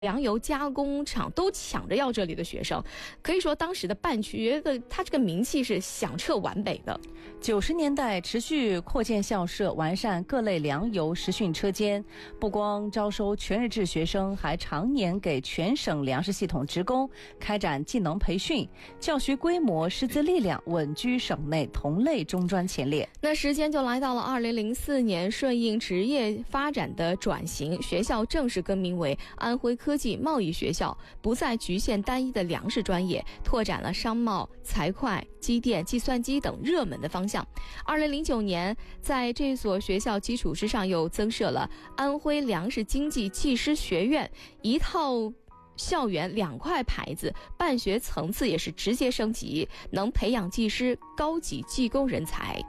粮油加工厂都抢着要这里的学生，可以说当时的办学的它这个名气是响彻皖北的。 90年代持续扩建校舍，完善各类粮油实训车间，不光招收全日制学生，还常年给全省粮食系统职工开展技能培训，教学规模、师资力量稳居省内同类中专前列。 那时间就来到了2004年，顺应职业发展的转型，学校正式更名为安徽科技贸易学校，不再局限单一的粮食专业，拓展了商贸、财会、机电、计算机等热门的方向。2009年，在这所学校基础之上，又增设了安徽粮食经济技师学院，一套校园2块牌子，办学层次也是直接升级，能培养技师、高级技工人才。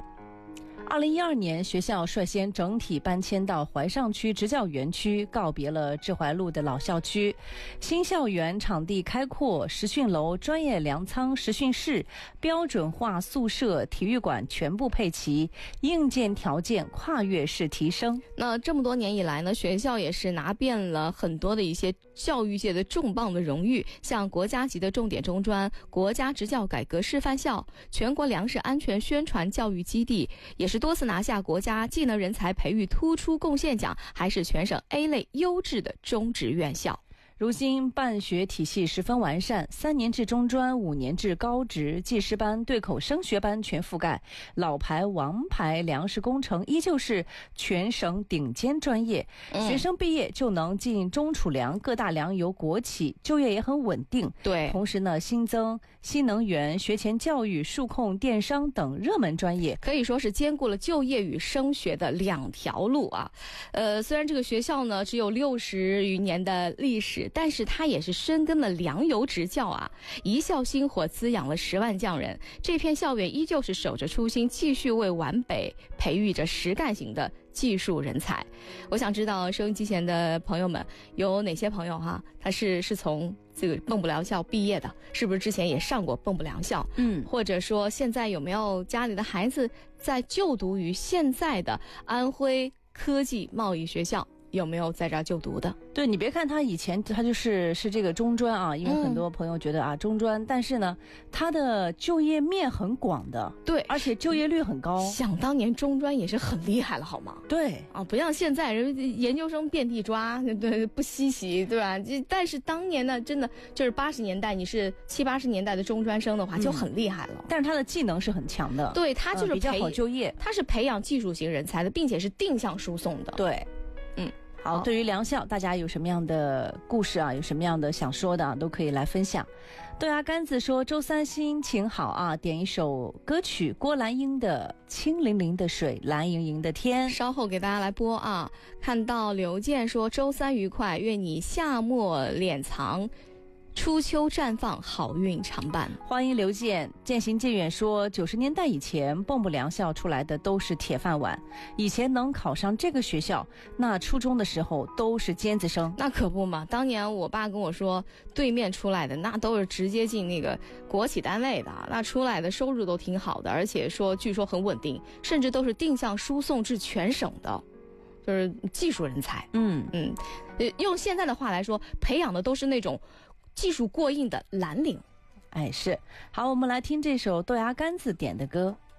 2012年，学校率先整体搬迁到怀上区职教园区，告别了志怀路的老校区。新校园场地开阔，实训楼、专业粮仓、实训室、标准化宿舍、体育馆全部配齐，硬件条件跨越式提升。 那这么多年以来呢，学校也是拿遍了很多的一些教育界的重磅的荣誉，像国家级的重点中专、国家职教改革示范校、全国粮食安全宣传教育基地，也是多次拿下国家技能人才培育突出贡献奖，还是全省 A 类优质的中职院校。 如今办学体系十分完善，3年制中专、5年制高职、技师班、对口升学班全覆盖，老牌、王牌粮食工程依旧是全省顶尖专业。学生毕业就能进中储粮、各大粮油国企，就业也很稳定。 对， 同时呢，新增新能源、学前教育、数控、电商等热门专业， 可以说是兼顾了就业与升学的2条路啊。虽然这个学校呢只有60余年的历史，但是它也是深耕了粮油职教啊，一校薪火滋养了10万匠人。这片校园依旧是守着初心，继续为皖北培育着实干型的技术人才。我想知道收音机前的朋友们有哪些朋友哈，他是从这个蚌埠粮校毕业的，是不是之前也上过蚌埠粮校？或者说现在有没有家里的孩子在就读于现在的安徽科技贸易学校？有没有在这儿就读的？ 对，你别看他以前他是这个中专啊，因为很多朋友觉得啊中专，但是呢，他的就业面很广的， 对， 而且就业率很高。 想当年中专也是很厉害了，好吗？ 对啊，不像现在人研究生遍地抓，对，不稀奇，对吧？但是当年呢，真的就是80年代，你是70、80年代的中专生的话，就很厉害了。 但是他的技能是很强的， 对，他就是比较好就业， 他是培养技术型人才的，并且是定向输送的。 对，好，对于粮校，大家有什么样的故事啊？有什么样的想说的啊，都可以来分享。豆芽干子说周三心情好啊，点一首歌曲郭兰英的《清凌凌的水，蓝盈盈的天》， 稍后给大家来播啊。看到刘健说周三愉快，愿你夏末敛藏，初秋绽放，好运常伴。 欢迎刘健。渐行渐远说90年代以前蚌埠粮校出来的都是铁饭碗，以前能考上这个学校，那初中的时候都是尖子生。 那可不嘛，当年我爸跟我说，对面出来的那都是直接进那个国企单位的，那出来的收入都挺好的，而且说据说很稳定，甚至都是定向输送至全省的，就是技术人才。用现在的话来说，培养的都是那种技术过硬的蓝领。 是。好，我们来听这首豆芽干子点的歌。